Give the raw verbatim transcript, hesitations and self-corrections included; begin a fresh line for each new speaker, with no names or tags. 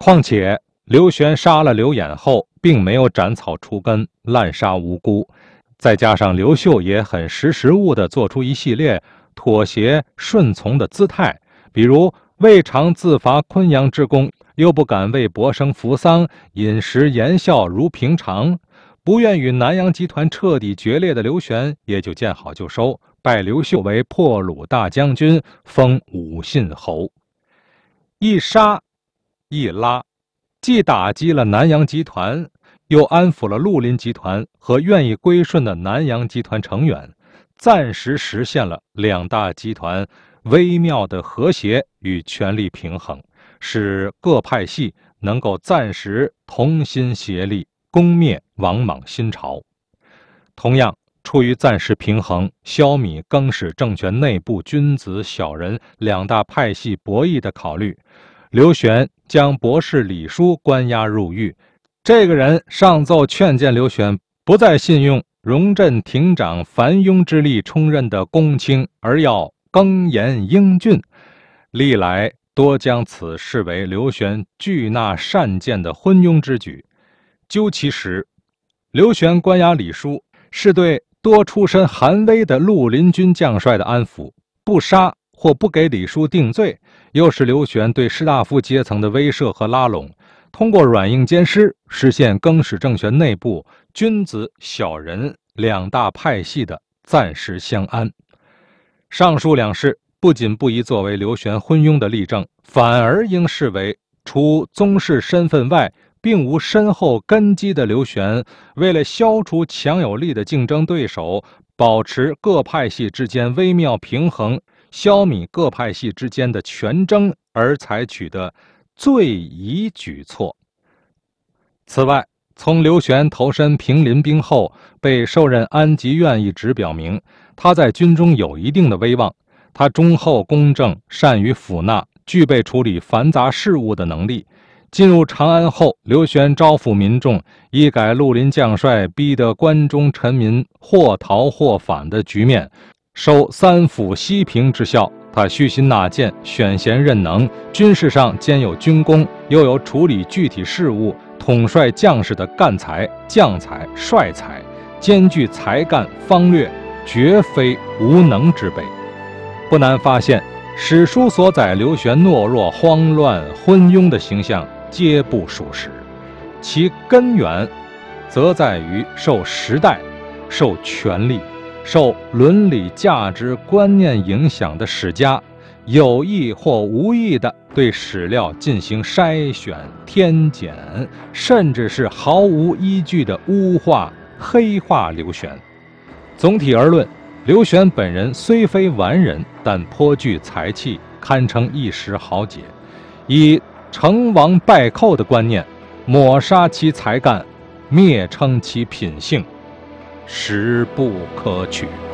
况且刘玄杀了刘演后，并没有斩草除根，滥杀无辜，再加上刘秀也很识时务地做出一系列妥协顺从的姿态，比如未尝自伐昆阳之功，又不敢为伯生扶丧，饮食言笑如平常，不愿与南阳集团彻底决裂的刘玄也就见好就收，拜刘秀为破虏大将军，封武信侯。一杀一拉，既打击了南阳集团，又安抚了绿林集团和愿意归顺的南阳集团成员，暂时实现了两大集团微妙的和谐与权力平衡，使各派系能够暂时同心协力攻灭王莽新朝。同样，出于暂时平衡，消弭更始政权内部君子小人两大派系博弈的考虑，刘玄将博士李叔关押入狱。这个人上奏劝谏刘玄不再信用荣镇亭长樊庸之力充任的公卿，而要更严英俊，历来多将此视为刘玄拒纳善谏的昏庸之举。究其实，刘玄关押李叔是对多出身寒微的绿林军将帅的安抚，不杀或不给李叔定罪，又是刘玄对士大夫阶层的威慑和拉拢，通过软硬兼施，实现更始政权内部君子小人两大派系的暂时相安。上述两事不仅不宜作为刘玄昏庸的例证，反而应视为除宗室身份外并无深厚根基的刘玄，为了消除强有力的竞争对手，保持各派系之间微妙平衡，消弭各派系之间的权争而采取的最宜举措。此外，从刘玄投身平林兵后被授任安吉院一职表明，他在军中有一定的威望，他忠厚公正，善于抚纳，具备处理繁杂事务的能力。进入长安后，刘玄招抚民众，一改绿林将帅逼得关中臣民或逃或反的局面，收三辅西平之效。他虚心纳谏，选贤任能，军事上兼有军功，又有处理具体事务、统帅将士的干才、将才、帅才，兼具才干方略，绝非无能之辈。不难发现，史书所载刘玄懦弱、慌乱、昏庸的形象皆不属实，其根源则在于受时代、受权力、受伦理价值观念影响的史家，有意或无意地对史料进行筛选、添减，甚至是毫无依据的污化、黑化刘玄。总体而论，刘玄本人虽非完人，但颇具才气，堪称一时豪杰。以成王败寇的观念，抹杀其才干，蔑称其品性，实不可取。